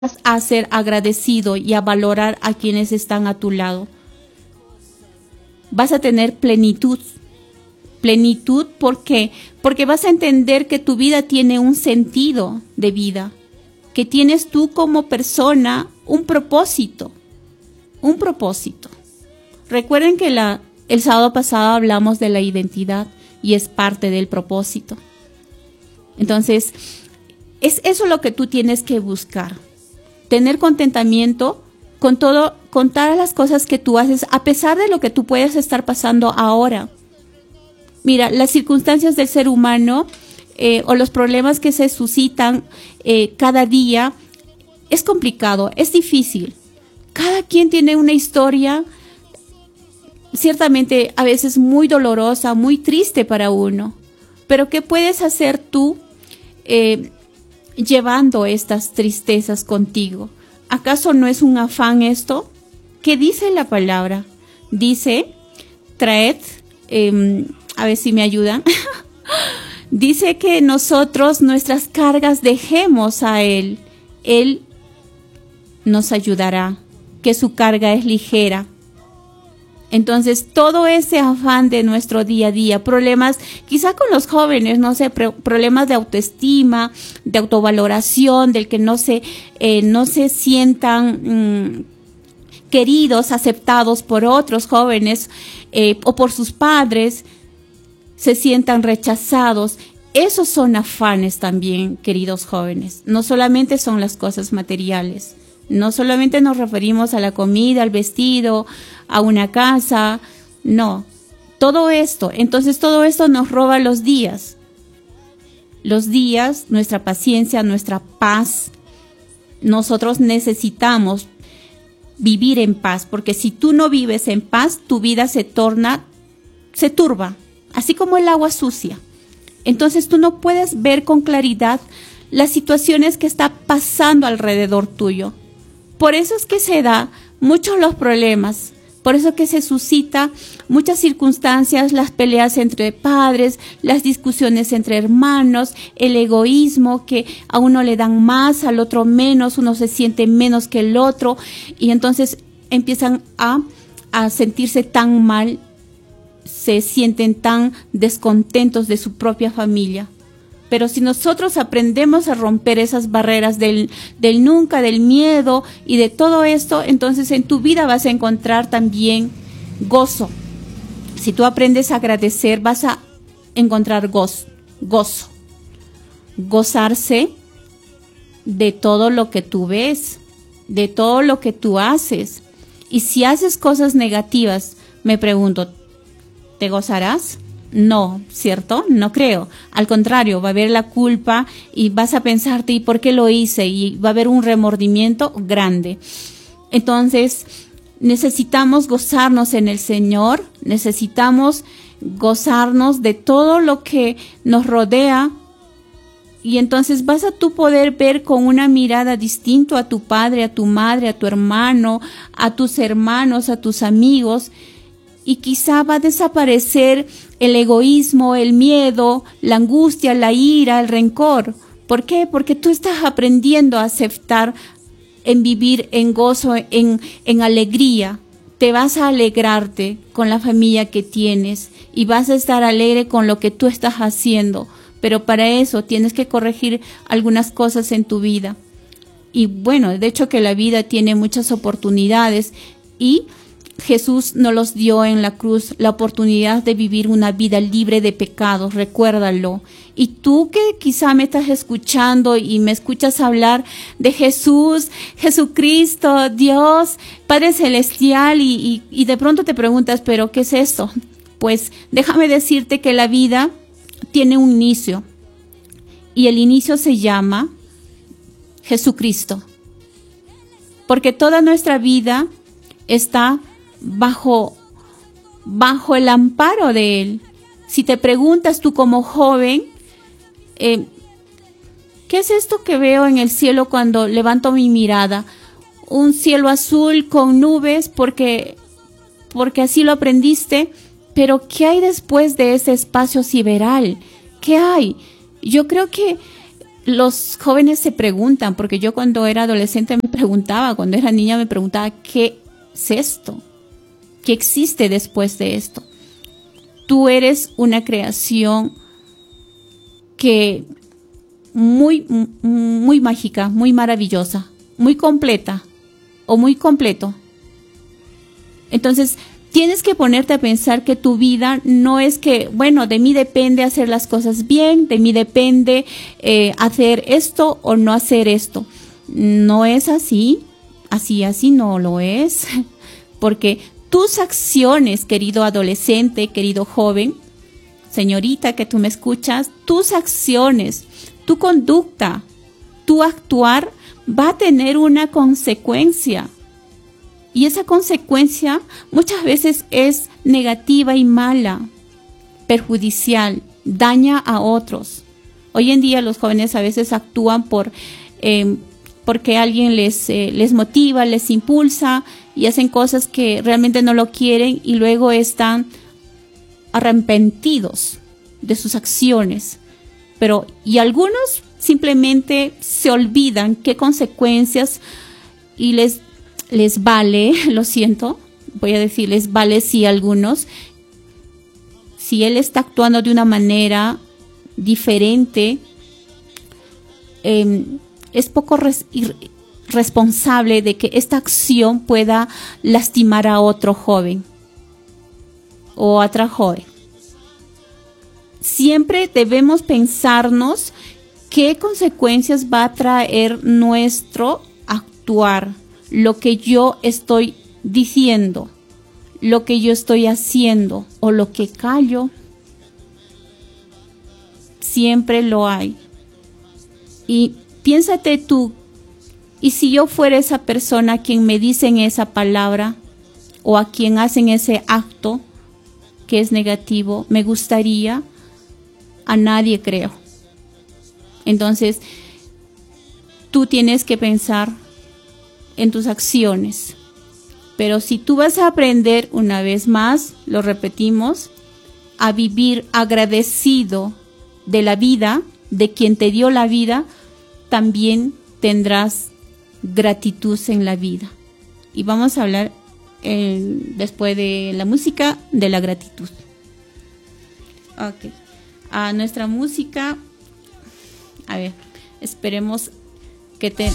a ser agradecido y a valorar a quienes están a tu lado. Vas a tener plenitud. Plenitud, ¿por qué? Porque vas a entender que tu vida tiene un sentido de vida, que tienes tú como persona un propósito. Un propósito. Recuerden que el sábado pasado hablamos de la identidad y es parte del propósito. Entonces, es eso lo que tú tienes que buscar. Tener contentamiento con todo, con todas las cosas que tú haces, a pesar de lo que tú puedes estar pasando ahora. Mira, las circunstancias del ser humano o los problemas que se suscitan cada día es complicado, es difícil. Cada quien tiene una historia, ciertamente a veces muy dolorosa, muy triste para uno. Pero ¿qué puedes hacer tú llevando estas tristezas contigo? ¿Acaso no es un afán esto? ¿Qué dice la palabra? Dice, traed, a ver si me ayudan. Dice que nosotros nuestras cargas dejemos a Él. Él nos ayudará, que su carga es ligera. Entonces, todo ese afán de nuestro día a día, problemas, quizá con los jóvenes, no sé, problemas de autoestima, de autovaloración, del que no se sientan queridos, aceptados por otros jóvenes o por sus padres, se sientan rechazados. Esos son afanes también, queridos jóvenes. No solamente son las cosas materiales. No solamente nos referimos a la comida, al vestido, a una casa, no. Todo esto, entonces todo esto nos roba los días. Los días, nuestra paciencia, nuestra paz. Nosotros necesitamos vivir en paz, porque si tú no vives en paz, tu vida se turba, así como el agua sucia. Entonces tú no puedes ver con claridad las situaciones que está pasando alrededor tuyo. Por eso es que se da muchos los problemas, por eso que se suscita muchas circunstancias, las peleas entre padres, las discusiones entre hermanos, el egoísmo, que a uno le dan más, al otro menos, uno se siente menos que el otro, y entonces empiezan a sentirse tan mal, se sienten tan descontentos de su propia familia. Pero si nosotros aprendemos a romper esas barreras del nunca, del miedo y de todo esto, entonces en tu vida vas a encontrar también gozo. Si tú aprendes a agradecer, vas a encontrar gozo. Gozarse de todo lo que tú ves, de todo lo que tú haces. Y si haces cosas negativas, me pregunto, ¿te gozarás? No, ¿cierto? No creo. Al contrario, va a haber la culpa y vas a pensarte, ¿y por qué lo hice? Y va a haber un remordimiento grande. Entonces, necesitamos gozarnos en el Señor, necesitamos gozarnos de todo lo que nos rodea. Y entonces vas a tú poder ver con una mirada distinta a tu padre, a tu madre, a tu hermano, a tus hermanos, a tus amigos. Y quizá va a desaparecer el egoísmo, el miedo, la angustia, la ira, el rencor. ¿Por qué? Porque tú estás aprendiendo a aceptar, en vivir en gozo, en alegría. Te vas a alegrarte con la familia que tienes y vas a estar alegre con lo que tú estás haciendo. Pero para eso tienes que corregir algunas cosas en tu vida. Y bueno, de hecho que la vida tiene muchas oportunidades y Jesús nos los dio en la cruz, la oportunidad de vivir una vida libre de pecados, recuérdalo. Y tú que quizá me estás escuchando y me escuchas hablar de Jesús, Jesucristo, Dios, Padre Celestial, y de pronto te preguntas, ¿pero qué es esto? Pues déjame decirte que la vida tiene un inicio, y el inicio se llama Jesucristo. Porque toda nuestra vida está bajo el amparo de Él. Si te preguntas tú como joven, ¿qué es esto que veo en el cielo cuando levanto mi mirada? Un cielo azul con nubes porque así lo aprendiste, pero ¿qué hay después de ese espacio sideral? ¿Qué hay? Yo creo que los jóvenes se preguntan, porque yo cuando era adolescente me preguntaba, cuando era niña me preguntaba, ¿qué es esto? ¿Qué existe después de esto? Tú eres una creación que muy mágica, muy maravillosa, muy completa o muy completo. Entonces, tienes que ponerte a pensar que tu vida no es que, bueno, de mí depende hacer las cosas bien, de mí depende hacer esto o no hacer esto. No es así, así no lo es, porque tus acciones, querido adolescente, querido joven, señorita que tú me escuchas, tus acciones, tu conducta, tu actuar va a tener una consecuencia. Y esa consecuencia muchas veces es negativa y mala, perjudicial, daña a otros. Hoy en día los jóvenes a veces actúan porque alguien les motiva, les impulsa y hacen cosas que realmente no lo quieren y luego están arrepentidos de sus acciones. Y algunos simplemente se olvidan qué consecuencias y les vale, lo siento, voy a decir, les vale si algunos, si él está actuando de una manera diferente, es poco responsable de que esta acción pueda lastimar a otro joven o a otra joven. Siempre debemos pensarnos qué consecuencias va a traer nuestro actuar, lo que yo estoy diciendo, lo que yo estoy haciendo o lo que callo. Siempre lo hay. Y piénsate tú, y si yo fuera esa persona a quien me dicen esa palabra o a quien hacen ese acto que es negativo, me gustaría, a nadie creo. Entonces, tú tienes que pensar en tus acciones. Pero si tú vas a aprender, una vez más, lo repetimos, a vivir agradecido de la vida, de quien te dio la vida, también tendrás gratitud en la vida. Y vamos a hablar después de la música de la gratitud. Ok. A nuestra música, a ver, esperemos que